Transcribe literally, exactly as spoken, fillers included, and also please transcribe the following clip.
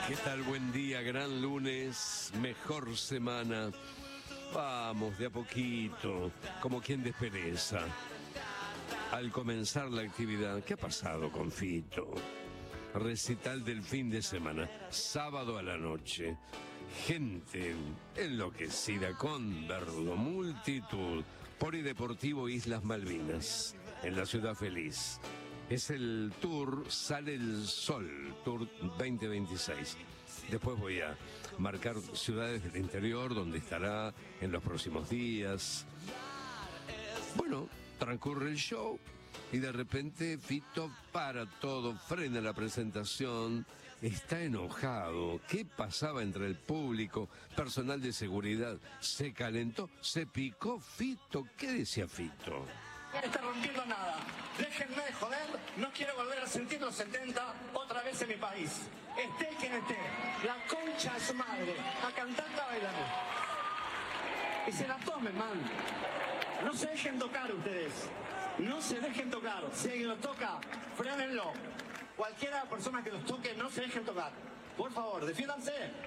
¿Qué tal? Buen día, gran lunes, mejor semana. Vamos de a poquito, como quien despereza. Al comenzar la actividad, ¿qué ha pasado con Fito? Recital del fin de semana, sábado a la noche. Gente enloquecida con Verdugo, multitud. Polideportivo Islas Malvinas, en la Ciudad Feliz. Es el tour Sale el Sol, Tour veinte veintiséis. Después voy a marcar ciudades del interior donde estará en los próximos días. Bueno, transcurre el show y de repente Fito para todo, frena la presentación, está enojado. ¿Qué pasaba entre el público? Personal de seguridad se calentó, se picó Fito. ¿Qué decía Fito? No está rompiendo nada. Déjenme de joder. No quiero volver a sentir los setenta otra vez en mi país. Esté quien esté. La concha de su madre. A cantar, a bailar. Y se la tomen, man. No se dejen tocar ustedes. No se dejen tocar. Si alguien los toca, frénenlo. Cualquiera persona que los toque, no se dejen tocar. Por favor, defiéndanse.